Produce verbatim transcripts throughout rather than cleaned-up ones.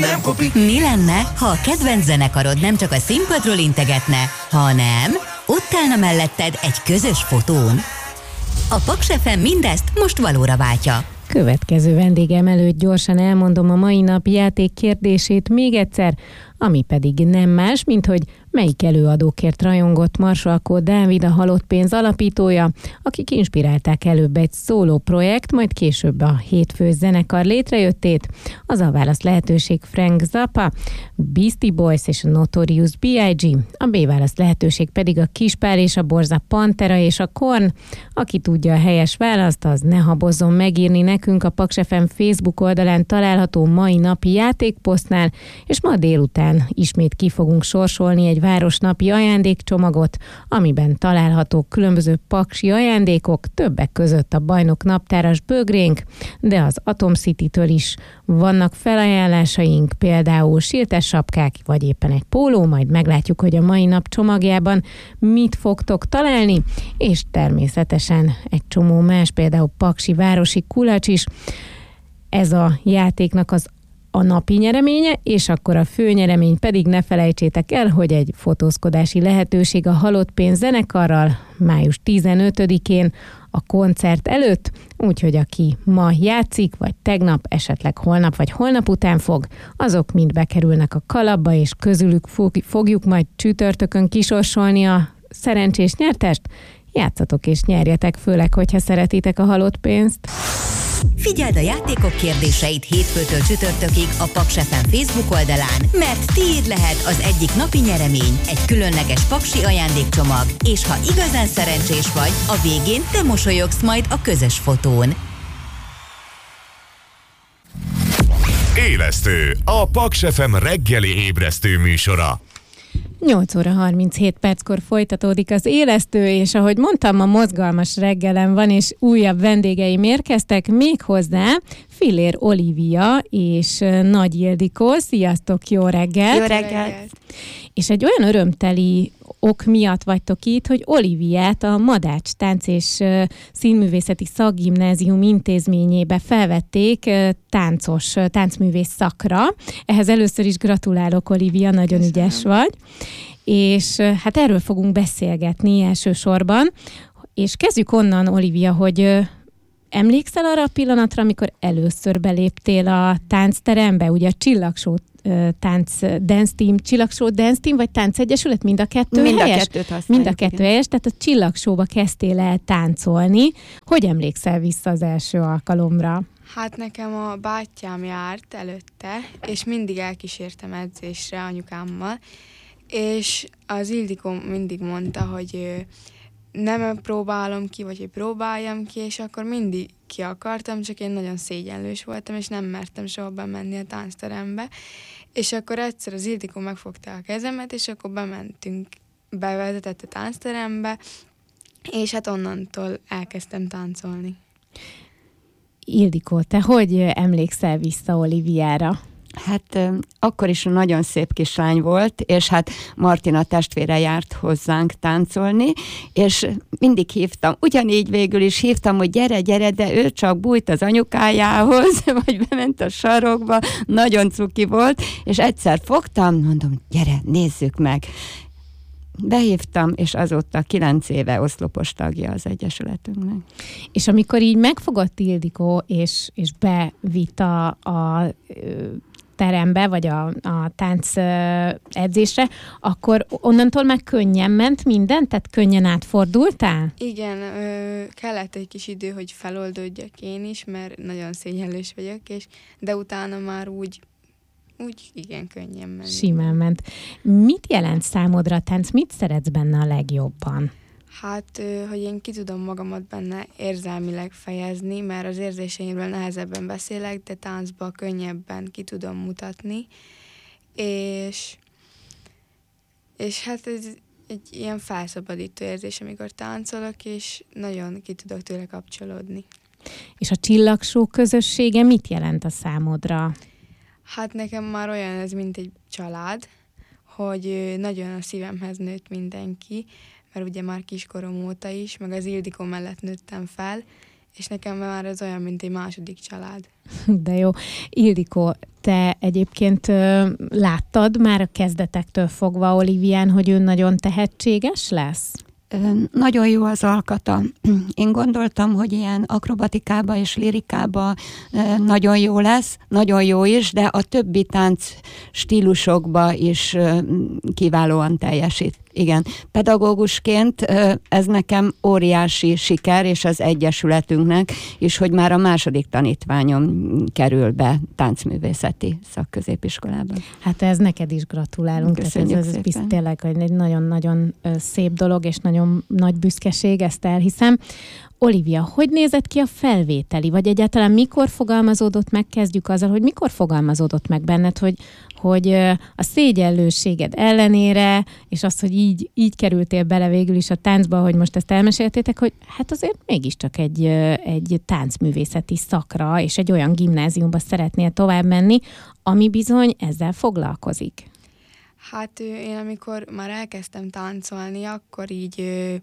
nem kopi. Mi lenne, ha a kedvenc zenekarod nem csak a színpadról integetne, hanem ott állna melletted egy közös fotón? A Paks ef em mindezt most valóra váltja. Következő vendégem előtt gyorsan elmondom a mai nap játék kérdését még egyszer, ami pedig nem más, mint hogy melyik előadókért rajongott Marsalkó Dávid, a Halott Pénz alapítója, akik inspirálták előbb egy szóló projekt, majd később a hétfős zenekar létrejöttét. Az a válasz lehetőség Frank Zappa, Beastie Boys és a Notorious bé i gé. A B válasz lehetőség pedig a Kispál és a Borza, Pantera és a Korn. Aki tudja a helyes választ, az ne habozzon megírni nekünk a Paks ef em Facebook oldalán található mai napi játékposztnál, és ma délután ismét ki fogunk sorsolni egy városnapi ajándékcsomagot, amiben találhatók különböző paksi ajándékok, többek között a Bajnok naptáras bögrénk, de az Atom City-től is vannak felajánlásaink, például siltes sapkák, vagy éppen egy póló, majd meglátjuk, hogy a mai nap csomagjában mit fogtok találni, és természetesen egy csomó más, például paksi városi kulacs is. Ez a játéknak az a napi nyereménye, és akkor a fő nyeremény pedig ne felejtsétek el, hogy egy fotózkodási lehetőség a Halott Pénz zenekarral május tizenötödikén a koncert előtt, úgyhogy aki ma játszik, vagy tegnap, esetleg holnap, vagy holnap után fog, azok mind bekerülnek a kalapba, és közülük fogjuk majd csütörtökön kisorsolni a szerencsés nyertest. Játszatok és nyerjetek, főleg, hogyha szeretitek a Halott Pénzt. Figyeld a játékok kérdéseit hétfőtől csütörtökig a Paks ef em Facebook oldalán, mert tiéd lehet az egyik napi nyeremény, egy különleges paksi ajándékcsomag, és ha igazán szerencsés vagy, a végén te mosolyogsz majd a közös fotón. Élesztő, a Paks ef em reggeli ébresztő műsora. nyolc óra harminchét perckor folytatódik az Élesztő, és ahogy mondtam, a mozgalmas reggelen van, és újabb vendégeim érkeztek, méghozzá Fillér Olivia és Nagy Ildikó. Sziasztok, jó reggelt! Jó reggelt! És egy olyan örömteli ok miatt vagytok itt, hogy Oliviát a Madács Tánc és Színművészeti Szakgimnázium intézményébe felvették táncos, táncművész szakra. Ehhez először is gratulálok, Olivia, nagyon Köszönöm. Ügyes vagy. És hát erről fogunk beszélgetni elsősorban. És kezdjük onnan, Olivia, hogy emlékszel arra a pillanatra, amikor először beléptél a táncterembe, ugye a Csillagsó tánc dance team, Csillagsó dance team, vagy táncegyesület, mind a kettő mind helyes? A kettőt használjuk, mind a kettő igen. helyes, tehát a Csillagsóba kezdtél el táncolni. Hogy emlékszel vissza az első alkalomra? Hát nekem a bátyám járt előtte, és mindig elkísértem edzésre anyukámmal, és az Ildikó mindig mondta, hogy nem próbálom ki, vagy hogy próbáljam ki, és akkor mindig ki akartam, csak én nagyon szégyenlős voltam, és nem mertem soha bemenni a táncterembe. És akkor egyszer az Ildikó megfogta a kezemet, és akkor bementünk, bevezetett a táncterembe, és hát onnantól elkezdtem táncolni. Ildikó, te hogy emlékszel vissza Oliviára? Hát akkor is nagyon szép kislány volt, és hát Martina testvére járt hozzánk táncolni, és mindig hívtam, ugyanígy végül is hívtam, hogy gyere, gyere, de ő csak bújt az anyukájához, vagy bement a sarokba, nagyon cuki volt, és egyszer fogtam, mondom, gyere, nézzük meg. Behívtam, és azóta kilenc éve oszlopos tagja az egyesületünknek. És amikor így megfogott Ildikó, és, és bevitt a, a terembe, vagy a, a tánc edzésre, akkor onnantól már könnyen ment minden? Tehát könnyen átfordultál? Igen, ö, kellett egy kis idő, hogy feloldódjak én is, mert nagyon szégyenlős vagyok, és de utána már úgy Úgy igen, könnyen ment. Simán ment. Mit jelent számodra a tánc? Mit szeretsz benne a legjobban? Hát, hogy én ki tudom magamat benne érzelmileg fejezni, mert az érzéseimről nehezebben beszélek, de táncban könnyebben ki tudom mutatni. És, és hát ez egy ilyen felszabadító érzés, amikor táncolok, és nagyon ki tudok tőle kapcsolódni. És a Csillagsó közössége mit jelent a számodra? Hát nekem már olyan ez, mint egy család, hogy nagyon a szívemhez nőtt mindenki, mert ugye már kiskorom óta is, meg az Ildikó mellett nőttem fel, és nekem már ez olyan, mint egy második család. De jó. Ildikó, te egyébként ö, láttad már a kezdetektől fogva Olivián, hogy ő nagyon tehetséges lesz? Nagyon jó az alkata. Én gondoltam, hogy ilyen akrobatikába és lirikába nagyon jó lesz, nagyon jó is, de a többi tánc stílusokba is kiválóan teljesít. Igen, pedagógusként ez nekem óriási siker, és az egyesületünknek is, hogy már a második tanítványom kerül be táncművészeti szakközépiskolába. Hát ez neked is gratulálunk. Köszönjük ez, ez biztos tényleg egy nagyon-nagyon szép dolog, és nagyon nagy büszkeség, ezt elhiszem. Olivia, hogy nézett ki a felvételi, vagy egyáltalán mikor fogalmazódott meg, kezdjük azzal, hogy mikor fogalmazódott meg benned, hogy, hogy a szégyellőséged ellenére, és azt, hogy így, így kerültél bele végül is a táncba, hogy most ezt elmeséltétek, hogy hát azért mégiscsak egy, egy táncművészeti szakra, és egy olyan gimnáziumba szeretnél tovább menni, ami bizony ezzel foglalkozik. Hát én amikor már elkezdtem táncolni, akkor így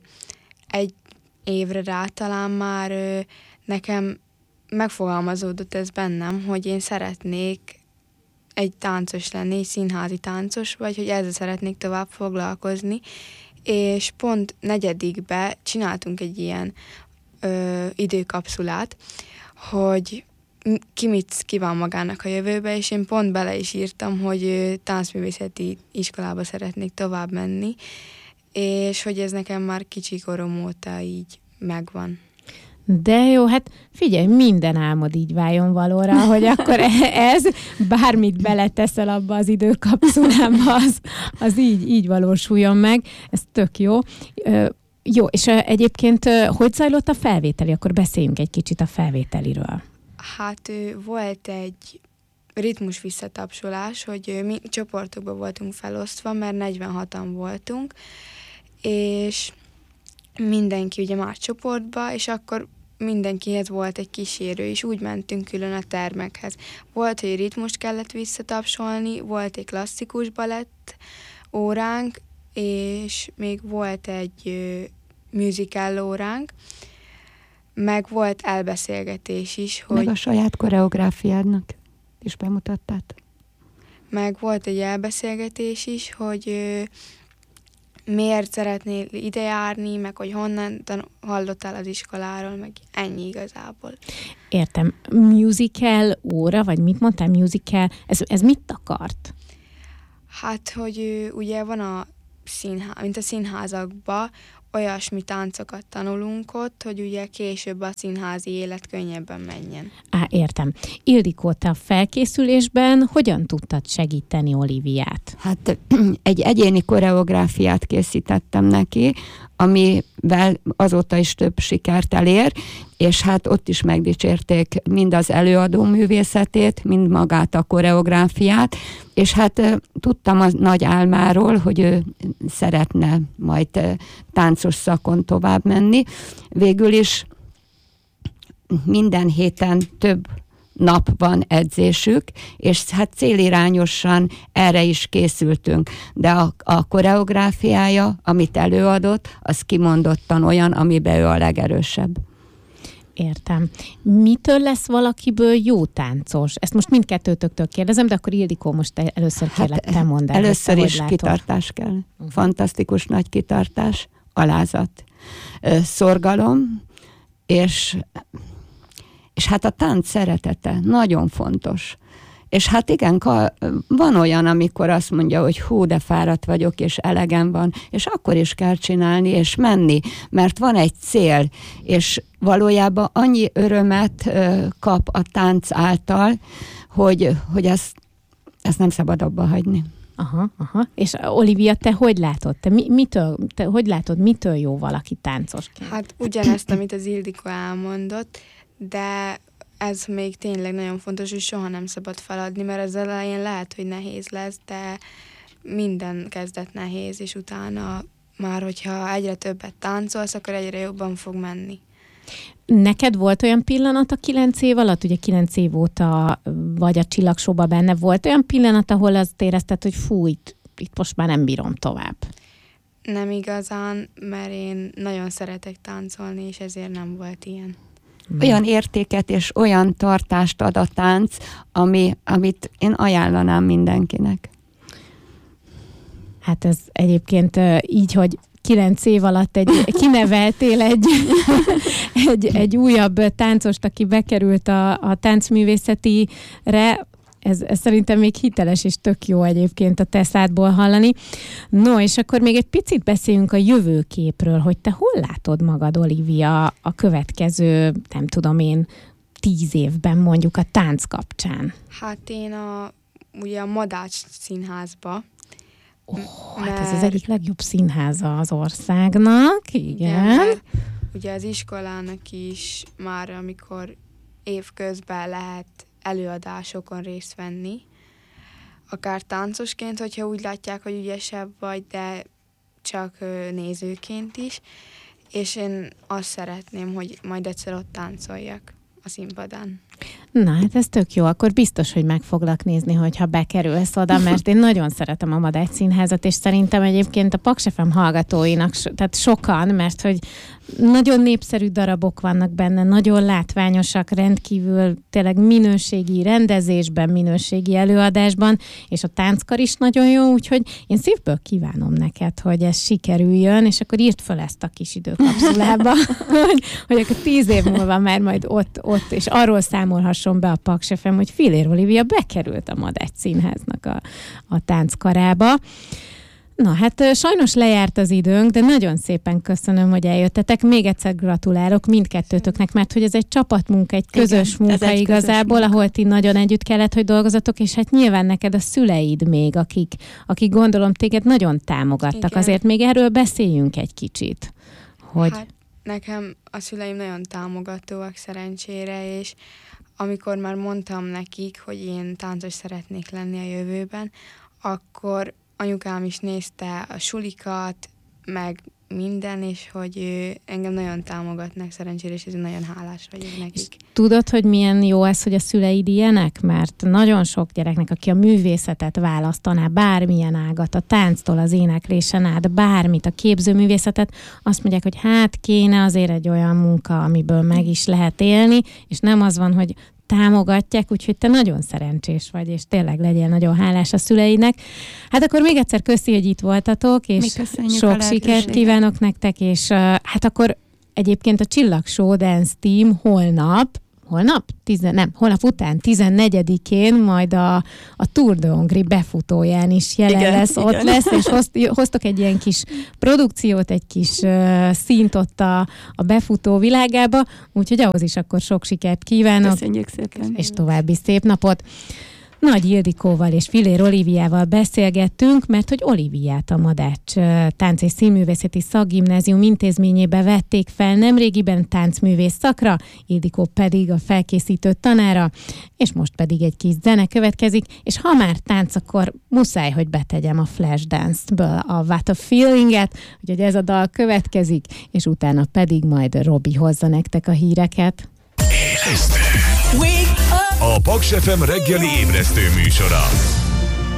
egy évre rá talán már ö, nekem megfogalmazódott ez bennem, hogy én szeretnék egy táncos lenni, egy színházi táncos, vagy hogy ezzel szeretnék tovább foglalkozni, és pont negyedikbe csináltunk egy ilyen ö, időkapszulát, hogy ki mit kíván magának a jövőbe, és én pont bele is írtam, hogy ö, táncművészeti iskolába szeretnék tovább menni, és hogy ez nekem már kicsi korom óta így megvan. De jó, hát figyelj, minden álmod így váljon valóra, hogy akkor ez, bármit beleteszel abba az időkapszulába, az, az így, így valósuljon meg. Ez tök jó. Jó, és egyébként hogy zajlott a felvételi? Akkor beszéljünk egy kicsit a felvételiről. Hát volt egy ritmus visszatapsolás, hogy mi csoportokba voltunk felosztva, mert negyvenhatan voltunk, és mindenki ugye más csoportba, és akkor mindenkihez volt egy kísérő, és úgy mentünk külön a termekhez. Volt, hogy ritmust kellett visszatapsolni, volt egy klasszikus balett óránk, és még volt egy musical óránk, meg volt elbeszélgetés is. Hogy meg a saját koreográfiádnak is bemutattát. Meg volt egy elbeszélgetés is, hogy miért szeretnél ide járni, meg hogy honnan tan- hallottál az iskoláról, meg ennyi igazából. Értem. Musical óra, vagy mit mondtál, musical, ez, ez mit akart? Hát, hogy ugye van a színház, mint a színházakban, olyasmi táncokat tanulunk ott, hogy ugye később a színházi élet könnyebben menjen. Á, értem. Ildikó, te a felkészülésben hogyan tudtad segíteni Oliviát? Hát egy egyéni koreográfiát készítettem neki, amivel azóta is több sikert elér, és hát ott is megdicsérték mind az előadó művészetét, mind magát a koreográfiát, és hát tudtam a nagy álmáról, hogy ő szeretne majd táncos szakon tovább menni. Végül is minden héten több nap van edzésük, és hát célirányosan erre is készültünk. De a, a koreográfiája, amit előadott, az kimondottan olyan, amiben ő a legerősebb. Értem. Mitől lesz valakiből jó táncos? Ezt most mindkettőtöktől kérdezem, de akkor Ildikó, most először kérlek, hát, te mondd el. Először is kitartás kell. Uh-huh. Fantasztikus nagy kitartás, alázat, szorgalom, és És hát a tánc szeretete nagyon fontos. És hát igen, van olyan, amikor azt mondja, hogy hú, de fáradt vagyok, és elegem van, és akkor is kell csinálni, és menni, mert van egy cél, és valójában annyi örömet kap a tánc által, hogy, hogy ezt, ezt nem szabad abba hagyni. Aha, aha. És Olivia, te hogy látod? Te, mi, mitől, te hogy látod, mitől jó valaki táncosként? Hát ugyanezt, amit az Ildikó elmondott, de ez még tényleg nagyon fontos, hogy soha nem szabad feladni, mert az elején lehet, hogy nehéz lesz, de minden kezdet nehéz, és utána már, hogyha egyre többet táncolsz, akkor egyre jobban fog menni. Neked volt olyan pillanat a kilenc év alatt, ugye kilenc év óta vagy a Csillagsóban benne, volt olyan pillanat, ahol azt érezted, hogy fú, itt, itt most már nem bírom tovább? Nem igazán, mert én nagyon szeretek táncolni, és ezért nem volt ilyen. olyan értéket és olyan tartást ad a tánc, ami, amit én ajánlanám mindenkinek. Hát ez egyébként így, hogy kilenc év alatt egy, kineveltél egy, egy, egy újabb táncost, aki bekerült a, a táncművészetire, ez, ez szerintem még hiteles és tök jó egyébként a te szádból hallani. No, és akkor még egy picit beszéljünk a jövőképről, hogy te hol látod magad, Olivia, a következő, nem tudom én, tíz évben mondjuk a tánc kapcsán? Hát én a, ugye a Madács színházba. Oh, hát ez az egyik legjobb színháza az országnak, igen. igen ugye az iskolának is már, amikor évközben lehet előadásokon részt venni, akár táncosként, hogyha úgy látják, hogy ügyesebb vagy, de csak nézőként is, és én azt szeretném, hogy majd egyszer ott táncoljak a színpadán. Na, hát ez tök jó. Akkor biztos, hogy meg foglak nézni, hogyha bekerülsz oda, mert én nagyon szeretem a Madács Színházat, és szerintem egyébként a Paks ef em hallgatóinak, tehát sokan, mert hogy nagyon népszerű darabok vannak benne, nagyon látványosak, rendkívül tényleg minőségi rendezésben, minőségi előadásban, és a tánckar is nagyon jó, úgyhogy én szívből kívánom neked, hogy ez sikerüljön, és akkor írd fel ezt a kis időkapszulába, hogy, hogy akkor tíz év múlva már majd ott, ott és arról számolhasson be a Paks ef em, hogy Fillér Olivia bekerült a Madács Színháznak a, a tánckarába. Na, hát sajnos lejárt az időnk, de nagyon szépen köszönöm, hogy eljöttetek. Még egyszer gratulálok mindkettőtöknek, mert hogy ez egy csapatmunka, egy közös Igen, munka egy igazából, közös ahol ti nagyon együtt kellett, hogy dolgozatok, és hát nyilván neked a szüleid még, akik, akik gondolom téged nagyon támogattak. Igen. Azért még erről beszéljünk egy kicsit. Hogy... Hát nekem a szüleim nagyon támogatóak szerencsére, és amikor már mondtam nekik, hogy én táncos szeretnék lenni a jövőben, akkor anyukám is nézte a sulikat, meg minden, és hogy ő, engem nagyon támogatnak szerencsére, és ezért nagyon hálás vagyok nekik. És tudod, hogy milyen jó ez, hogy a szüleid ilyenek? Mert nagyon sok gyereknek, aki a művészetet választaná, bármilyen ágat, a tánctól az éneklésen át, bármit, a képzőművészetet, azt mondják, hogy hát kéne azért egy olyan munka, amiből meg is lehet élni, és nem az van, hogy támogatják, úgyhogy te nagyon szerencsés vagy, és tényleg legyél nagyon hálás a szüleidnek. Hát akkor még egyszer köszi, hogy itt voltatok, és sok sikert kívánok nektek, és uh, hát akkor egyébként a Csillag Show Dance Team holnap, holnap? Tizen, nem, holnap után, tizennegyedikén majd a, a Tour de Hongrie befutóján is jelen igen, lesz, igen. Ott lesz, és hoz, hoztok egy ilyen kis produkciót, egy kis uh, színt ott a, a befutó világába, úgyhogy ahhoz is akkor sok sikert kívánok. Köszönjük szépen. És további szép napot. Nagy Ildikóval és Fillér Oliviával beszélgettünk, mert hogy Oliviát a Madács Tánc- és Színművészeti Szakgimnázium intézményébe vették fel nemrégiben táncművész szakra, Ildikó pedig a felkészítő tanára, és most pedig egy kis zene következik, és ha már tánc, akkor muszáj, hogy betegyem a Flashdance-ből a What a Feeling-et, úgyhogy ez a dal következik, és utána pedig majd Robi hozza nektek a híreket. A Paks ef em reggeli ébresztő műsora.